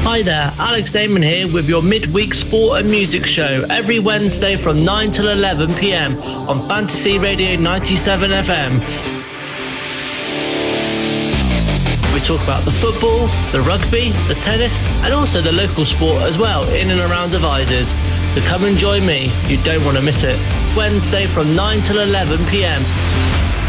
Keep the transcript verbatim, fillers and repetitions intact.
Hi there, Alex Damon here with your midweek sport and music show every Wednesday from nine till eleven p.m. on Fantasy Radio ninety-seven F M. We talk about the football, the rugby, the tennis and also the local sport as well in and around Devizes. So come and join me, you don't want to miss it. Wednesday from nine till eleven p.m.